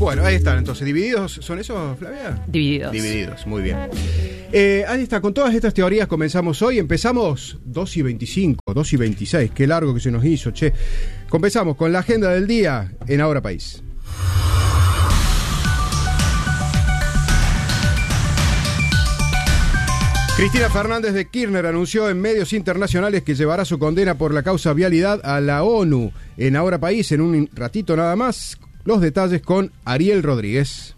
Bueno, ahí están, entonces, ¿divididos son esos, Flavia? Divididos. Divididos, muy bien. Ahí está, con todas estas teorías comenzamos hoy. Empezamos 2:25, 2:26, qué largo que se nos hizo, che. Comenzamos con la agenda del día en Ahora País. Cristina Fernández de Kirchner anunció en medios internacionales que llevará su condena por la causa vialidad a la ONU. En Ahora País, en un ratito nada más, los detalles con Ariel Rodríguez.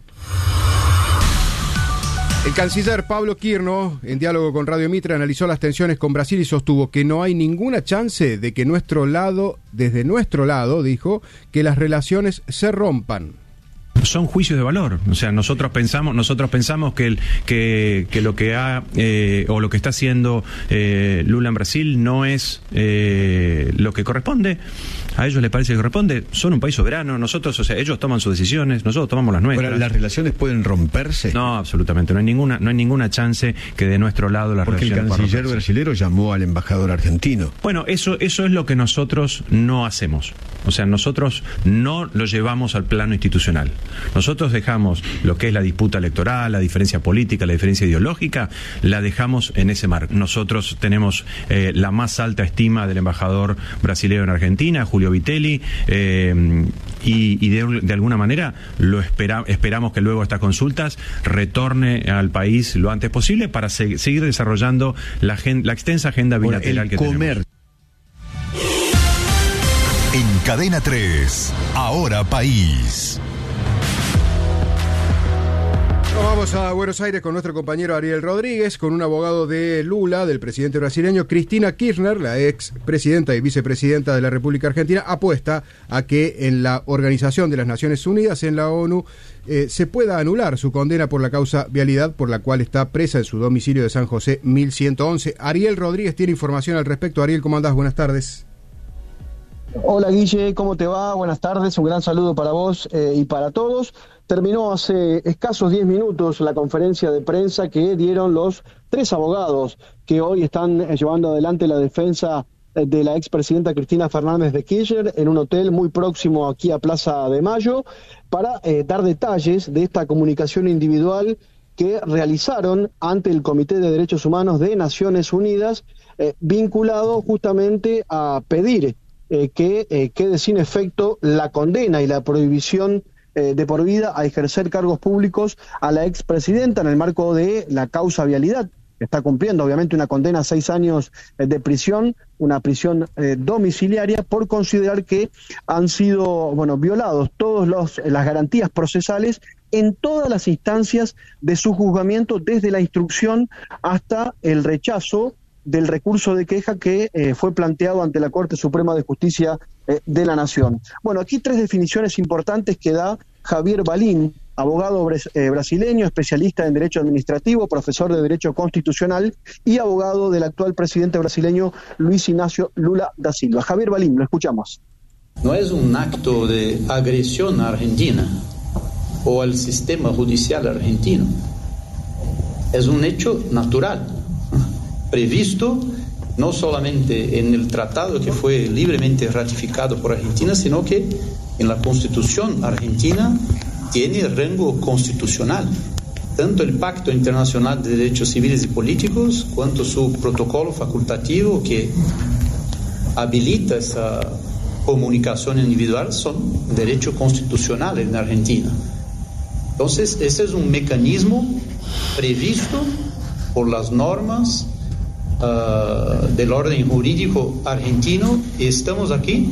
El canciller Pablo Quirno, en diálogo con Radio Mitre, analizó las tensiones con Brasil y sostuvo que no hay ninguna chance de que desde nuestro lado, dijo, que las relaciones se rompan. Son juicios de valor, o sea, nosotros pensamos que lo que o lo que está haciendo Lula en Brasil no es lo que corresponde. A ellos les parece que corresponde. Son un país soberano. Nosotros, o sea, ellos toman sus decisiones, nosotros tomamos las nuestras. ¿Las relaciones pueden romperse? No, absolutamente. No hay ninguna chance que de nuestro lado las relaciones puedan romperse. Porque el canciller brasilero llamó al embajador argentino. Bueno, eso es lo que nosotros no hacemos. O sea, nosotros no lo llevamos al plano institucional. Nosotros dejamos lo que es la disputa electoral, la diferencia política, la diferencia ideológica, la dejamos en ese marco. Nosotros tenemos la más alta estima del embajador brasileño en Argentina, Julio Vitelli, y de alguna manera esperamos que luego estas consultas retorne al país lo antes posible para seguir desarrollando la extensa agenda bilateral que tenemos. En Cadena 3, Ahora País. Nos vamos a Buenos Aires con nuestro compañero Ariel Rodríguez, con un abogado de Lula, del presidente brasileño. Cristina Kirchner, la ex presidenta y vicepresidenta de la República Argentina, apuesta a que en la Organización de las Naciones Unidas, en la ONU, se pueda anular su condena por la causa vialidad, por la cual está presa en su domicilio de San José 1111. Ariel Rodríguez tiene información al respecto. Ariel, ¿cómo andás? Buenas tardes. Hola Guille, ¿cómo te va? Buenas tardes, un gran saludo para vos y para todos. Terminó hace escasos 10 minutos la conferencia de prensa que dieron los 3 abogados que hoy están llevando adelante la defensa de la expresidenta Cristina Fernández de Kirchner en un hotel muy próximo aquí a Plaza de Mayo para dar detalles de esta comunicación individual que realizaron ante el Comité de Derechos Humanos de Naciones Unidas vinculado justamente a pedir que quede sin efecto la condena y la prohibición de por vida a ejercer cargos públicos a la expresidenta en el marco de la causa vialidad. Está cumpliendo obviamente una condena a 6 años de prisión, una prisión domiciliaria, por considerar que han sido violados todas las garantías procesales en todas las instancias de su juzgamiento, desde la instrucción hasta el rechazo del recurso de queja que fue planteado ante la Corte Suprema de Justicia de la Nación. Bueno, aquí 3 definiciones importantes que da Javier Balín, abogado brasileño, especialista en Derecho Administrativo, profesor de Derecho Constitucional y abogado del actual presidente brasileño Luis Ignacio Lula da Silva. Javier Balín, lo escuchamos. No es un acto de agresión a Argentina o al sistema judicial argentino. Es un hecho natural, previsto no solamente en el tratado que fue libremente ratificado por Argentina, sino que en la Constitución argentina tiene rango constitucional. Tanto el Pacto Internacional de Derechos Civiles y Políticos, cuanto su protocolo facultativo que habilita esa comunicación individual, son derechos constitucionales en Argentina. Entonces, ese es un mecanismo previsto por las normas del orden jurídico argentino, y estamos aquí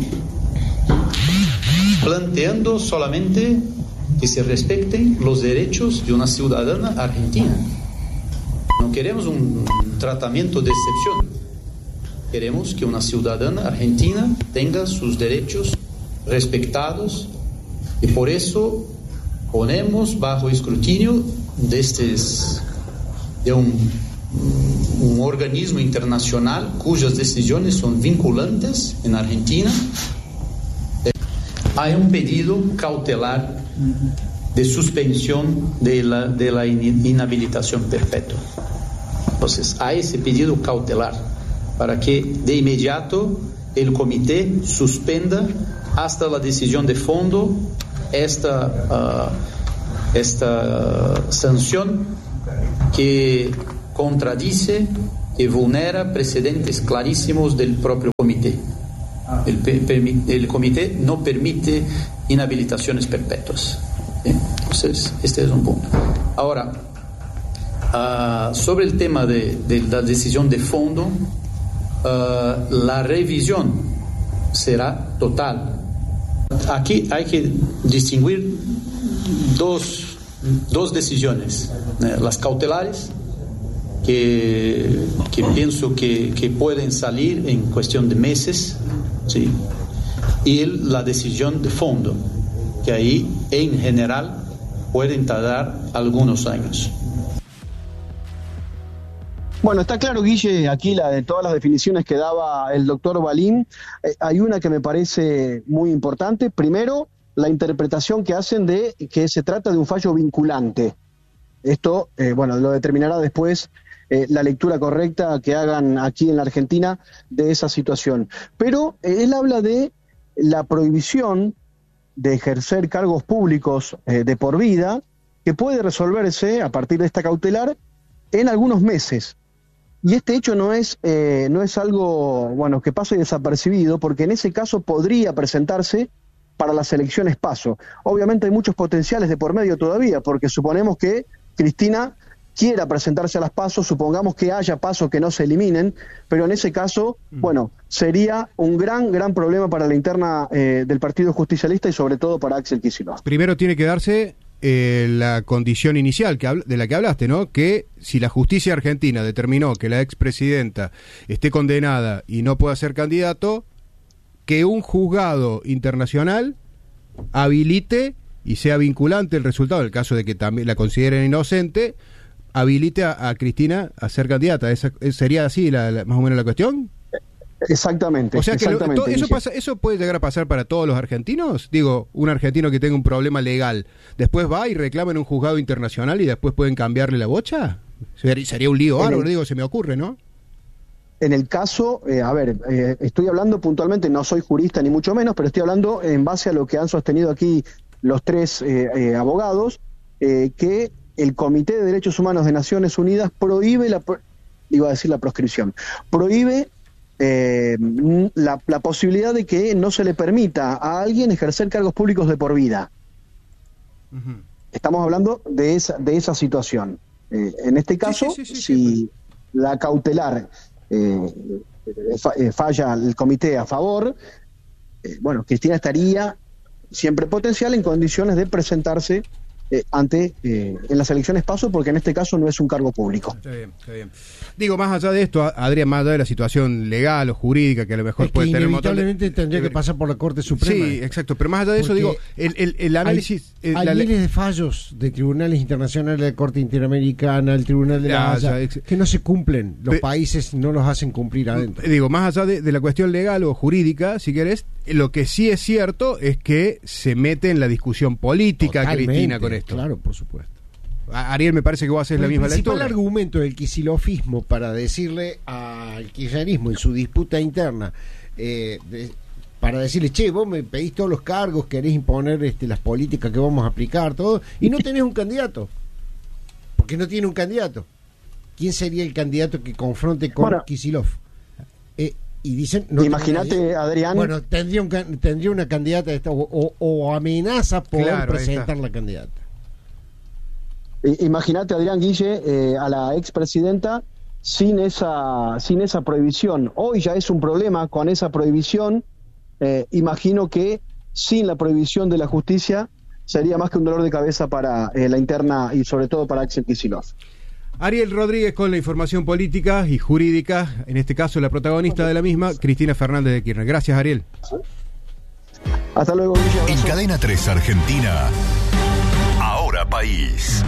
planteando solamente que se respeten los derechos de una ciudadana argentina. No queremos un tratamiento de excepción, queremos que una ciudadana argentina tenga sus derechos respetados, y por eso ponemos bajo escrutinio de un organismo internacional cuyas decisiones son vinculantes en Argentina. Hay un pedido cautelar de suspensión de la inhabilitación perpetua. Entonces, hay ese pedido cautelar para que de inmediato el comité suspenda hasta la decisión de fondo esta sanción que contradice y vulnera precedentes clarísimos del propio comité. El comité no permite inhabilitaciones perpetuas. Entonces, este es un punto. Ahora, sobre el tema de la decisión de fondo, la revisión será total. Aquí hay que distinguir dos decisiones, las cautelares, que pienso que pueden salir en cuestión de meses, ¿sí? Y la decisión de fondo, que ahí en general pueden tardar algunos años. Bueno, está claro, Guille, aquí de todas las definiciones que daba el doctor Balín, hay una que me parece muy importante. Primero, la interpretación que hacen de que se trata de un fallo vinculante. Esto, lo determinará después la lectura correcta que hagan aquí en la Argentina de esa situación. Pero él habla de la prohibición de ejercer cargos públicos de por vida, que puede resolverse a partir de esta cautelar en algunos meses. Y este hecho no es algo que pase desapercibido, porque en ese caso podría presentarse para las elecciones PASO. Obviamente hay muchos potenciales de por medio todavía, porque suponemos que Cristina quiera presentarse a las PASO, supongamos que haya PASO que no se eliminen, pero en ese caso, sería un gran problema para la interna del Partido Justicialista y sobre todo para Axel Kicillof. Primero tiene que darse la condición inicial de la que hablaste, ¿no? Que si la justicia argentina determinó que la expresidenta esté condenada y no pueda ser candidato, que un juzgado internacional habilite y sea vinculante el resultado, en el caso de que también la consideren inocente, habilite a Cristina a ser candidata. ¿Sería así más o menos la cuestión? Exactamente. O sea que exactamente, eso puede llegar a pasar para todos los argentinos. Digo, un argentino que tenga un problema legal, después va y reclama en un juzgado internacional y después pueden cambiarle la bocha. Sería un lío bárbaro, se me ocurre, ¿no? En el caso, estoy hablando puntualmente, no soy jurista ni mucho menos, pero estoy hablando en base a lo que han sostenido aquí los tres abogados, que el Comité de Derechos Humanos de Naciones Unidas prohíbe la proscripción, prohíbe la posibilidad de que no se le permita a alguien ejercer cargos públicos de por vida. Uh-huh. Estamos hablando de esa situación. En este caso, si la cautelar falla el comité a favor, Cristina estaría siempre potencial en condiciones de presentarse en las elecciones PASO, porque en este caso no es un cargo público. Está bien. Digo, más allá de esto, Adrián, más allá de la situación legal o jurídica que a lo mejor puede tener inevitablemente tendría que pasar por la Corte Suprema. Sí, exacto, pero más allá de eso, digo, el análisis... Hay miles de fallos de tribunales internacionales, de la Corte Interamericana, el Tribunal de la Haya, que no se cumplen. Los países no los hacen cumplir adentro. Digo, más allá de la cuestión legal o jurídica, si querés, lo que sí es cierto es que se mete en la discusión política. Totalmente, Cristina, con esto. Claro, por supuesto. Ariel, me parece que vos haces la misma lectura. El principal argumento del kicilofismo para decirle al kirchnerismo en su disputa interna, para decirle, che, vos me pedís todos los cargos, querés imponer las políticas que vamos a aplicar, todo, y no tenés un candidato, porque no tiene un candidato. ¿Quién sería el candidato que confronte con Kicillof? Y dicen, imagínate, Adrián, tendría una candidata o amenaza poder presentar la candidata. Imagínate, Adrián, Guille, a la expresidenta sin esa prohibición. Hoy ya es un problema con esa prohibición. Imagino que sin la prohibición de la justicia sería más que un dolor de cabeza para la interna y sobre todo para Axel Kicillof. Ariel Rodríguez con la información política y jurídica, en este caso la protagonista de la misma, Cristina Fernández de Kirchner. Gracias, Ariel. Hasta luego, Guille. En Cadena 3 Argentina, Ahora País.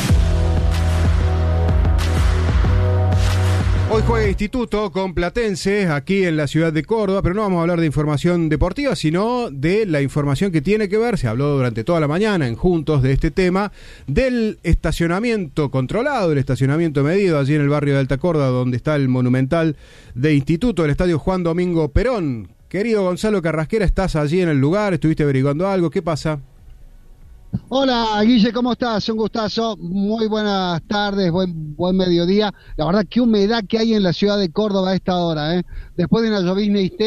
Hoy juega Instituto con Platense aquí en la ciudad de Córdoba, pero no vamos a hablar de información deportiva, sino de la información que tiene que ver, se habló durante toda la mañana en Juntos de este tema, del estacionamiento controlado, el estacionamiento medido allí en el barrio de Alta Córdoba, donde está el monumental de Instituto, el estadio Juan Domingo Perón. Querido Gonzalo Carrasquera, ¿estás allí en el lugar? ¿Estuviste averiguando algo? ¿Qué pasa? Hola Guille, ¿cómo estás? Un gustazo, muy buenas tardes, buen mediodía. La verdad, qué humedad que hay en la ciudad de Córdoba a esta hora, ¿eh? Después de una llovizna